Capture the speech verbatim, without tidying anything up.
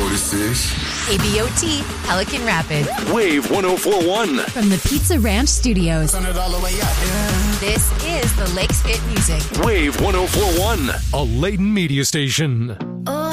this is? A B O T, Pelican Rapids. Wave one oh four point one. From the Pizza Ranch Studios. Turn it all the way up, yeah. This is the Lakes Fit Music. Wave one oh four point one. A Layton media station.